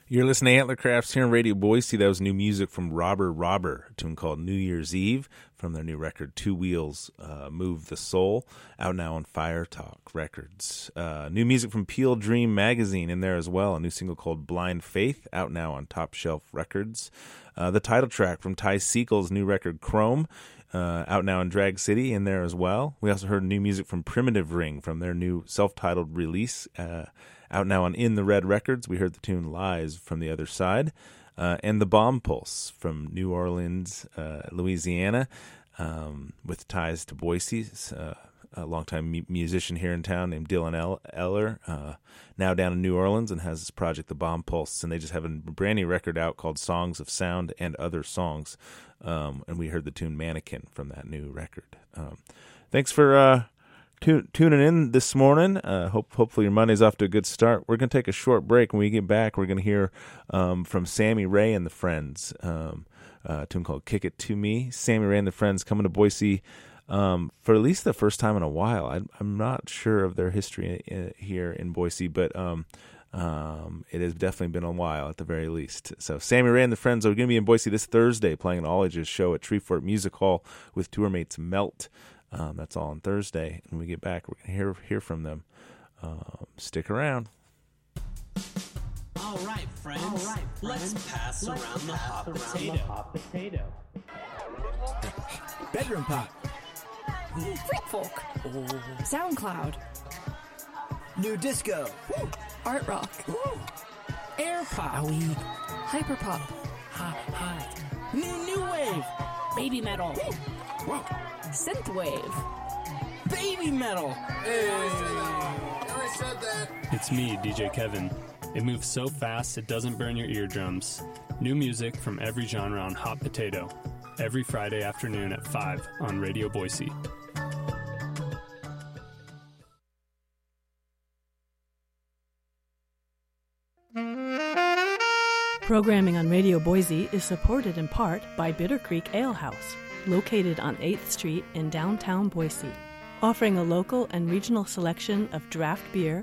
You're listening to Antler Crafts here on Radio Boise. That was new music from Robber, a tune called New Year's Eve from their new record, Two Wheels, Move the Soul, out now on Fire Talk Records. New music from Peel Dream Magazine in there as well, a new single called Blind Faith, out now on Top Shelf Records. The title track from Ty Segel's new record, Chrome, out now in Drag City in there as well. We also heard new music from Primitive Ring from their new self-titled release, out now on In the Red Records. We heard the tune Lies from The Other Side. And The Bomb Pulse from New Orleans, Louisiana, with ties to Boise. A longtime musician here in town named Dylan Eller, now down in New Orleans and has this project, The Bomb Pulse. And they just have a brand new record out called Songs of Sound and Other Songs. And we heard the tune Mannequin from that new record. Thanks for tuning in this morning. Hopefully your Monday's off to a good start. We're going to take a short break. When we get back, we're going to hear from Sammy Ray and the Friends, a tune called Kick It To Me. Sammy Ray and the Friends coming to Boise for at least the first time in a while. I'm not sure of their history here in Boise, but it has definitely been a while at the very least. So Sammy Ray and the Friends are going to be in Boise this Thursday playing an all-ages show at Treefort Music Hall with tour mates Melt. That's all on Thursday. When we get back, we're going to hear from them. Stick around. All right, friends. Let's pass around the hot potato. Bedroom pop. Freak folk. SoundCloud. New disco. Art rock. Air pop. Hyper pop. Hot. New wave. Baby metal. Whoa. Synthwave. Baby metal. Hey, I said that. It's me, DJ Kevin. It moves so fast it doesn't burn your eardrums. New music from every genre on Hot Potato. Every Friday afternoon at 5 on Radio Boise. Programming on Radio Boise is supported in part by Bitter Creek Ale House, located on 8th Street in downtown Boise, offering a local and regional selection of draft beer,